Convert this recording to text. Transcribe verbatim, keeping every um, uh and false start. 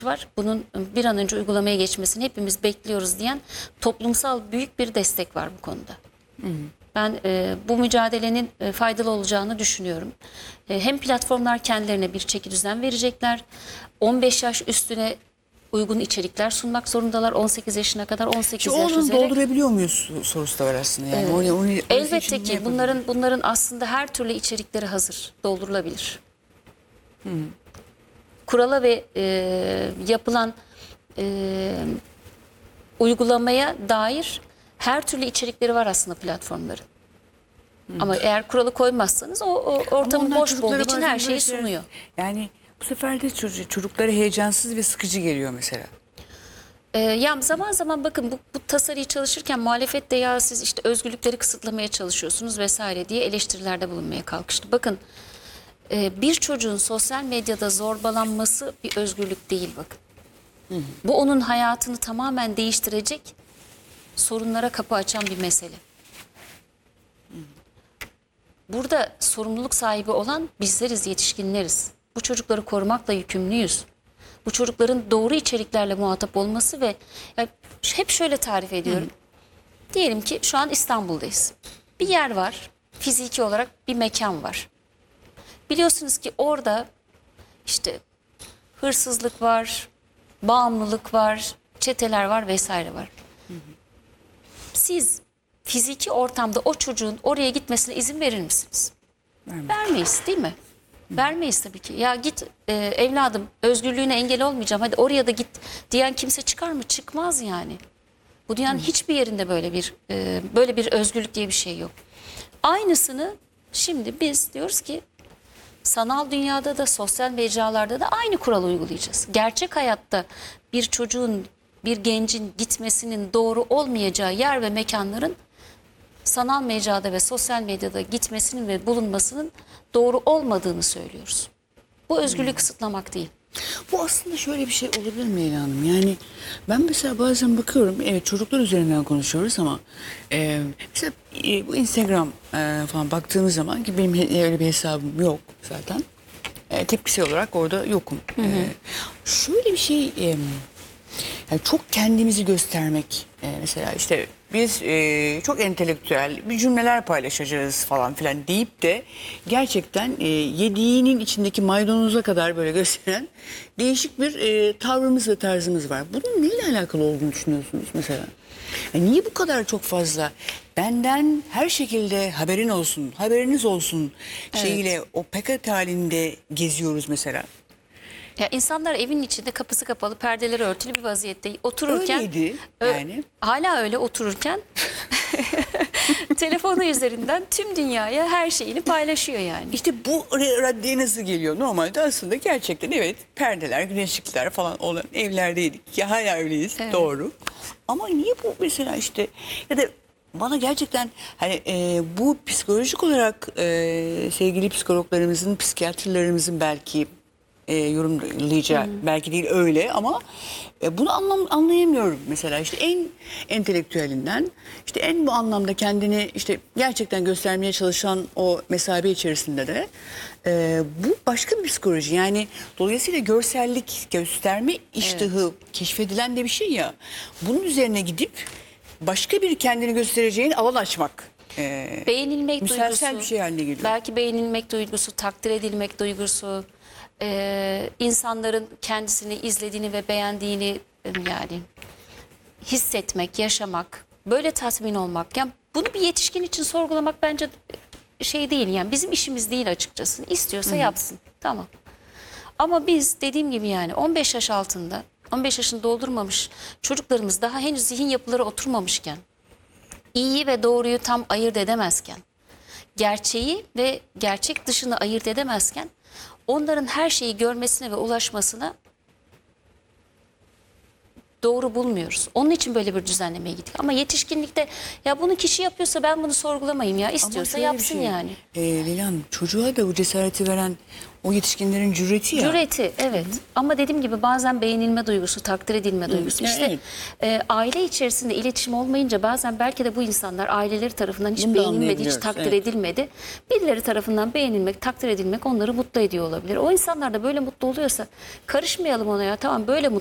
var. Bunun bir an önce uygulamaya geçmesini hepimiz bekliyoruz diyen toplumsal büyük bir destek var bu konuda. Hı hı. Ben e, bu mücadelenin e, faydalı olacağını düşünüyorum. E, hem platformlar kendilerine bir çekidüzen verecekler. on beş yaş üstüne uygun içerikler sunmak zorundalar. on sekiz yaşına kadar, on sekiz Şu yaş oğlunu üzeri. doldurabiliyor muyuz sorusu da var aslında. Yani Ee, onu, onu, elbette ki bunların bunların aslında her türlü içerikleri hazır, doldurulabilir. Hmm. Kurala ve e, yapılan e, uygulamaya dair her türlü içerikleri var aslında platformların. Hmm. Ama eğer kuralı koymazsanız o, o ortamın boş olduğu için her şeyi şey, sunuyor. Yani bu sefer de çocuk, çocuklara heyecansız ve sıkıcı geliyor mesela. Ee, ya zaman zaman bakın bu, bu tasarıyı çalışırken muhalefet de ya siz işte özgürlükleri kısıtlamaya çalışıyorsunuz vesaire diye eleştirilerde bulunmaya kalkıştı. Bakın e, bir çocuğun sosyal medyada zorbalanması bir özgürlük değil bakın. Hı hı. Bu onun hayatını tamamen değiştirecek sorunlara kapı açan bir mesele. Hı hı. Burada sorumluluk sahibi olan bizleriz, yetişkinleriz. Bu çocukları korumakla yükümlüyüz. Bu çocukların doğru içeriklerle muhatap olması ve yani hep şöyle tarif ediyorum. Hı. Diyelim ki şu an İstanbul'dayız. Bir yer var, fiziki olarak bir mekan var. Biliyorsunuz ki orada işte hırsızlık var, bağımlılık var, çeteler var vesaire var. Hı hı. Siz fiziki ortamda o çocuğun oraya gitmesine izin verir misiniz? Vermez. Vermeyiz değil mi? Vermeyiz tabii ki. Ya git e, evladım özgürlüğüne engel olmayacağım hadi oraya da git diyen kimse çıkar mı? Çıkmaz yani. Bu dünyanın hmm. hiçbir yerinde böyle bir e, böyle bir özgürlük diye bir şey yok. Aynısını şimdi biz diyoruz ki sanal dünyada da sosyal mecralarda da aynı kuralı uygulayacağız. Gerçek hayatta bir çocuğun bir gencin gitmesinin doğru olmayacağı yer ve mekanların sanal mecrada ve sosyal medyada gitmesinin ve bulunmasının doğru olmadığını söylüyoruz. Bu özgürlüğü hmm. kısıtlamak değil. Bu aslında şöyle bir şey olabilir mi Leyla Hanım? Yani ben mesela bazen bakıyorum, evet çocuklar üzerinden konuşuyoruz ama e, mesela e, bu Instagram e, falan baktığımız zaman ki benim öyle bir hesabım yok zaten. E, tepkisel olarak orada yokum. Hı hı. E, şöyle bir şey, e, yani çok kendimizi göstermek e, mesela işte biz e, çok entelektüel bir cümleler paylaşacağız falan filan deyip de gerçekten e, yediğinin içindeki maydanoza kadar böyle gösteren değişik bir e, tavrımız ve tarzımız var. Bunun neyle alakalı olduğunu düşünüyorsunuz mesela? Yani niye bu kadar çok fazla benden her şekilde haberin olsun, haberiniz olsun şeyiyle evet. o paket halinde geziyoruz mesela? Ya insanlar evin içinde kapısı kapalı, perdeleri örtülü bir vaziyette otururken öyleydi yani. Hala öyle otururken telefonu üzerinden tüm dünyaya her şeyini paylaşıyor yani. İşte bu raddeye nasıl geliyor? Normalde aslında gerçekten evet perdeler, güneşlikler falan olan evlerdeydik. Ya hala öyleyiz. Evet. Doğru. Ama niye bu mesela işte ya da bana gerçekten hani e, bu psikolojik olarak e, sevgili psikologlarımızın, psikiyatrlarımızın belki E, yorumlayacağı hmm. belki değil öyle ama e, bunu anlam anlayamıyorum mesela işte en entelektüelinden işte en bu anlamda kendini işte gerçekten göstermeye çalışan o mesabe içerisinde de e, bu başka bir psikoloji yani dolayısıyla görsellik gösterme iştahı evet. keşfedilen de bir şey ya bunun üzerine gidip başka bir kendini göstereceğin alan açmak. E, beğenilmek duygusu bir şey haline geliyor. Belki beğenilmek duygusu, takdir edilmek duygusu. Ee, insanların kendisini izlediğini ve beğendiğini yani hissetmek, yaşamak, böyle tatmin olmak. Yani bunu bir yetişkin için sorgulamak bence şey değil yani bizim işimiz değil açıkçası. İstiyorsa Hı. yapsın. Tamam. Ama biz dediğim gibi yani on beş yaş altında, on beş yaşını doldurmamış çocuklarımız daha henüz zihin yapıları oturmamışken, iyiyi ve doğruyu tam ayırt edemezken, gerçeği ve gerçek dışını ayırt edemezken onların her şeyi görmesine ve ulaşmasına doğru bulmuyoruz. Onun için böyle bir düzenlemeye gittik. Ama yetişkinlikte ya bunu kişi yapıyorsa ben bunu sorgulamayayım ya. Ama İstiyorsa şöyle bir yapsın şey, yani. E, Leyla Hanım, çocuğa da bu cesareti veren o yetişkinlerin cüreti ya. Cüreti, evet. Ama dediğim gibi bazen beğenilme duygusu, takdir edilme duygusu. Ya, İşte evet. e, aile içerisinde iletişim olmayınca bazen belki de bu insanlar aileleri tarafından hiç Bunu da beğenilmedi, hiç anlayabiliyoruz, takdir evet. edilmedi. Birileri tarafından beğenilmek, takdir edilmek onları mutlu ediyor olabilir. O insanlar da böyle mutlu oluyorsa karışmayalım ona ya. Tamam böyle mutlu.